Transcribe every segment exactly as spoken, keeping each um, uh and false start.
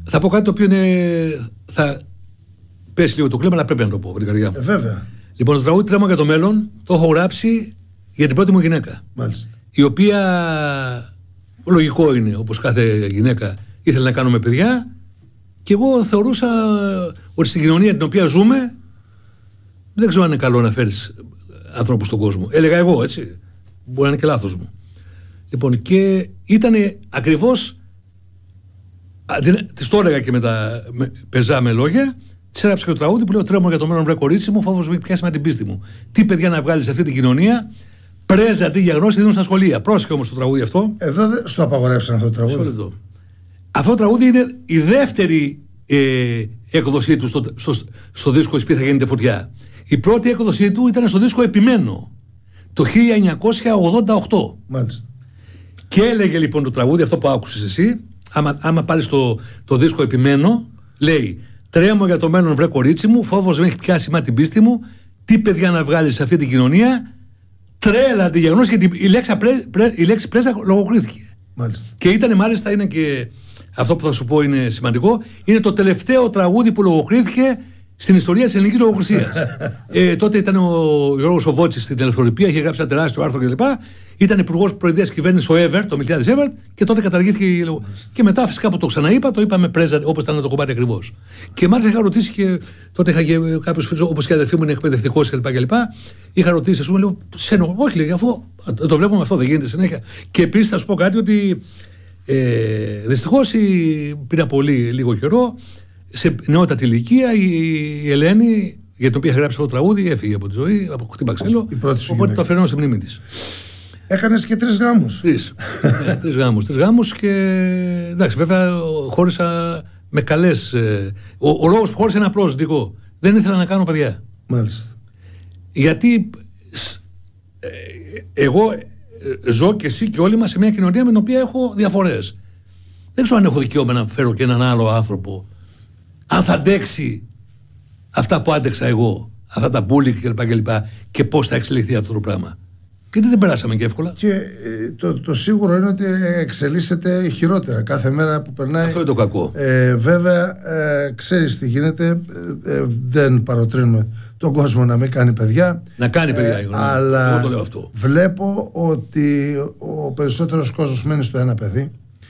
Θα πω κάτι το οποίο είναι, θα πέσει λίγο το κλίμα, αλλά πρέπει να το πω από την καρδιά μου. Ε, βέβαια. Λοιπόν, το τραγούδι Τρέμα για το μέλλον το έχω γράψει για την πρώτη μου γυναίκα. Μάλιστα. Η οποία, λογικό είναι, όπως κάθε γυναίκα, ήθελε να κάνουμε παιδιά, και εγώ θεωρούσα ότι στην κοινωνία την οποία ζούμε δεν ξέρω αν είναι καλό να φέρεις ανθρώπους στον κόσμο. Έλεγα εγώ, έτσι. Μπορεί να είναι και λάθος μου. Λοιπόν, και ήταν ακριβώς. Της το έλεγα και με τα με, πεζά με λόγια, της έγραψα και το τραγούδι που λέω: Τρέμω για το μέλλον, βρε κορίτσι μου, φόβος με πιάσει με την πίστη μου. Τι παιδιά να βγάλει σε αυτή την κοινωνία, πρέζα αντί για γνώση δίνουν στα σχολεία. Πρόσεχε όμως το τραγούδι αυτό. Εδώ δεν στο απαγορεύσαν αυτό το τραγούδι. Αυτό, αυτό το τραγούδι είναι η δεύτερη ε, έκδοσή του στο, στο, στο δίσκο «Σπίτι θα γίνεται φωτιά». Η πρώτη έκδοσή του ήταν στο δίσκο «Επιμένω» το χίλια εννιακόσια ογδόντα οκτώ. Μάλιστα. Και έλεγε λοιπόν το τραγούδι, αυτό που άκουσες εσύ, άμα, άμα πάρεις το, το δίσκο «Επιμένω», λέει: Τρέμω για το μέλλον, βρε κορίτσι μου, φόβος με έχει πιάσει μα την πίστη μου. Τι παιδιά να βγάλεις σε αυτή την κοινωνία, τρέλα τη διαγνώση, γιατί η λέξη, πρέ, πρέ, η λέξη πρέζα λογοκρίθηκε. Μάλιστα. Και ήταν μάλιστα, είναι και αυτό που θα σου πω είναι σημαντικό, είναι το τελευταίο τραγούδι που λογοκρίθηκε στην ιστορία της ελληνικής λογοκρισίας. ε, τότε ήταν ο Γιώργος Οβότσης στην Ελευθερωπία, είχε γράψει ένα τεράστιο άρθρο κλπ. Ήταν υπουργός προεδρίας κυβέρνησης ο Εύερ, το Μιλτιάδης Εύερ, και τότε καταργήθηκε η λογοκρισία. Και μετά, φυσικά που το ξαναείπα, το είπαμε πρέζα, όπως ήταν το κομμάτι ακριβώς. Και μάλιστα είχα ρωτήσει και τότε είχα και κάποιους φίλους, όπως και η αδερφή μου είναι εκπαιδευτικός κλπ. Είχα ρωτήσει, α πούμε, λέω: σε ενοχλεί, όχι, λέει, αφού το βλέπουμε αυτό, δεν γίνεται συνέχεια. Και επίσης θα σου πω κάτι ότι ε, δυστυχώς πριν από πολύ λίγο καιρό, σε νεότατη ηλικία, η Ελένη, για την οποία είχα γράψει αυτό το τραγούδι, έφυγε από τη ζωή, από χτύπα ξύλο. Οπότε το αφαιρώνω στη μνήμη της. Έκανες και τρεις γάμους. Τρεις. ναι, τρεις γάμους. Τρεις γάμους και εντάξει, βέβαια χώρισα με καλές. Ε, ο, ο λόγος που χώρισα είναι απλός, δικό. Δεν ήθελα να κάνω παιδιά. Μάλιστα. Γιατί ε, εγώ ε, ζω και εσύ και όλοι μας σε μια κοινωνία με την οποία έχω διαφορές. Δεν ξέρω αν έχω δικαίωμα να φέρω και έναν άλλο άνθρωπο, αν θα αντέξει αυτά που άντεξα εγώ, αυτά τα bullying κλπ. Και, και πώς θα εξελιχθεί αυτό το πράγμα. Γιατί δεν περάσαμε και εύκολα. Και ε, το, το σίγουρο είναι ότι εξελίσσεται χειρότερα κάθε μέρα που περνάει. Αυτό είναι το κακό. Ε, βέβαια, ε, ξέρεις τι γίνεται. Ε, ε, δεν παροτρύνουμε τον κόσμο να μην κάνει παιδιά. Να κάνει παιδιά, ε, αλλά εγώ το λέω αυτό. Βλέπω ότι ο περισσότερος κόσμος μένει στο ένα παιδί.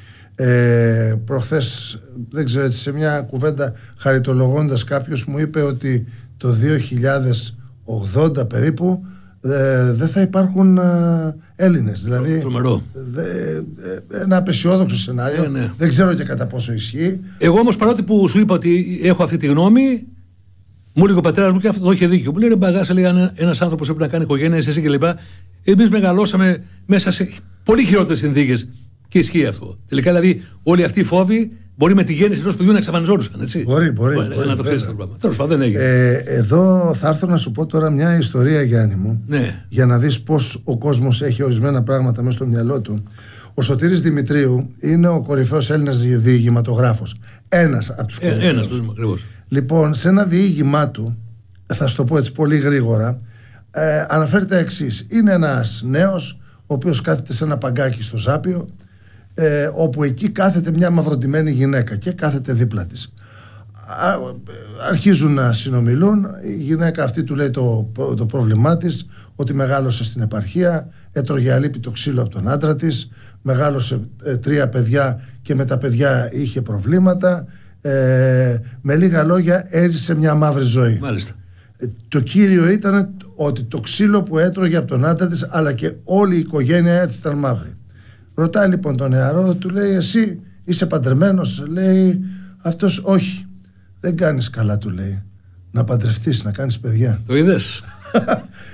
Ε, προχθές, δεν ξέρω, σε μια κουβέντα χαριτολογώντας, κάποιος μου είπε ότι το δύο χιλιάδες ογδόντα περίπου ε, δεν θα υπάρχουν ε, Έλληνες. Δηλαδή δε, ε, ένα απεσιόδοξο σενάριο. Ε, ναι. Δεν ξέρω και κατά πόσο ισχύει. Εγώ όμως, παρότι που σου είπα ότι έχω αυτή τη γνώμη, μου λέει ο πατέρας μου και αυτό είχε δίκιο. Μου λέει: ρε μπαγάσα, λέει, αν ένας άνθρωπος πρέπει να κάνει οικογένεια, εσύ κλπ. Εμείς μεγαλώσαμε μέσα σε πολύ χειρότερες συνθήκες. Και ισχύει αυτό. Τελικά, δηλαδή, όλοι αυτοί οι φόβοι μπορεί με τη γέννηση ενός παιδιού να εξαφανιζόντουσαν. Έτσι. Μπορεί, μπορεί. μπορεί, μπορεί να το ξέρεις το πράγμα. Τέλος πάντων, δεν έγινε. Ε, εδώ θα έρθω να σου πω τώρα μια ιστορία, Γιάννη μου, ναι. για να δεις πώς ο κόσμος έχει ορισμένα πράγματα μέσα στο μυαλό του. Ο Σωτήρης Δημητρίου είναι ο κορυφαίος Έλληνας διηγηματογράφος. Ένας από τους κορυφαίους. Ε, ένας, ακριβώς. Λοιπόν, σε ένα διήγημά του, θα σου το πω έτσι πολύ γρήγορα, ε, αναφέρεται εξής. Είναι ένας νέος, ο οποίος κάθεται σε ένα παγκάκι στο Ζάπιο, Ε, όπου εκεί κάθεται μια μαυροντημένη γυναίκα και κάθεται δίπλα της. Α, αρχίζουν να συνομιλούν. Η γυναίκα αυτή του λέει το, το πρόβλημά της, ότι μεγάλωσε στην επαρχία, έτρωγε αλίπητο ξύλο από τον άντρα της, μεγάλωσε ε, τρία παιδιά και με τα παιδιά είχε προβλήματα, ε, με λίγα λόγια έζησε μια μαύρη ζωή. Μάλιστα. Ε, το κύριο ήταν ότι το ξύλο που έτρωγε από τον άντρα της, αλλά και όλη η οικογένεια της ήταν μαύρη. Ρωτάει λοιπόν τον νεαρό, του λέει: εσύ είσαι παντρεμένος? Λέει αυτός: όχι. Δεν κάνεις καλά, του λέει, να παντρευτείς, να κάνεις παιδιά. Το είδες?